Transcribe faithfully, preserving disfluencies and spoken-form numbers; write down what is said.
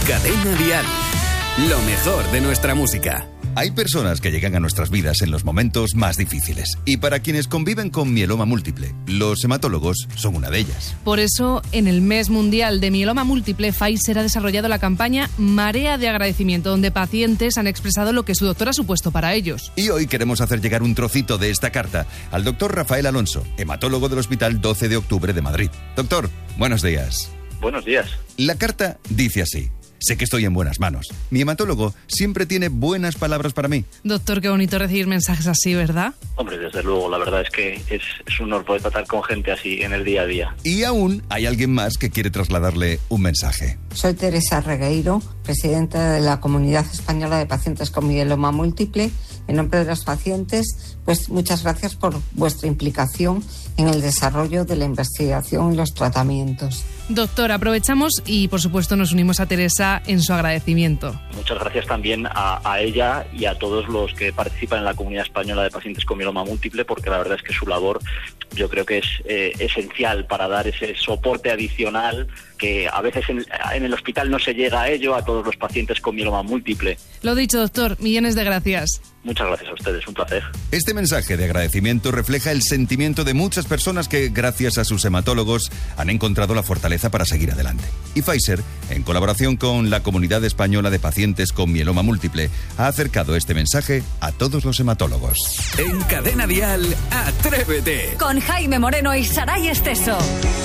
Cadena Dial. Lo mejor de nuestra música. Hay personas que llegan a nuestras vidas en los momentos más difíciles. Y para quienes conviven con mieloma múltiple, los hematólogos son una de ellas. Por eso, en el mes mundial de mieloma múltiple, Pfizer ha desarrollado la campaña Marea de Agradecimiento, donde pacientes han expresado lo que su doctor ha supuesto para ellos. Y hoy queremos hacer llegar un trocito de esta carta al doctor Rafael Alonso, hematólogo del Hospital doce de octubre de Madrid. Doctor, buenos días. Buenos días. La carta dice así. Sé que estoy en buenas manos. Mi hematólogo siempre tiene buenas palabras para mí. Doctor, qué bonito recibir mensajes así, ¿verdad? Hombre, desde luego, la verdad es que es, es un honor poder tratar con gente así en el día a día. Y aún hay alguien más que quiere trasladarle un mensaje. Soy Teresa Regueiro, presidenta de la Comunidad Española de Pacientes con Mieloma Múltiple. En nombre de los pacientes, pues muchas gracias por vuestra implicación en el desarrollo de la investigación y los tratamientos. Doctor, aprovechamos y por supuesto nos unimos a Teresa en su agradecimiento. Muchas gracias también a, a ella y a todos los que participan en la Comunidad Española de Pacientes con Mieloma Múltiple, porque la verdad es que su labor yo creo que es eh, esencial para dar ese soporte adicional que a veces en, en el hospital no se llega a ello a todos los pacientes con mieloma múltiple. Lo dicho, doctor, millones de gracias. Muchas gracias a ustedes, un placer. Este mensaje de agradecimiento refleja el sentimiento de muchas personas que, gracias a sus hematólogos, han encontrado la fortaleza para seguir adelante. Y Pfizer, en colaboración con la Comunidad Española de Pacientes con Mieloma Múltiple, ha acercado este mensaje a todos los hematólogos. En Cadena Dial, Atrévete. Con Jaime Moreno y Saray Esteso.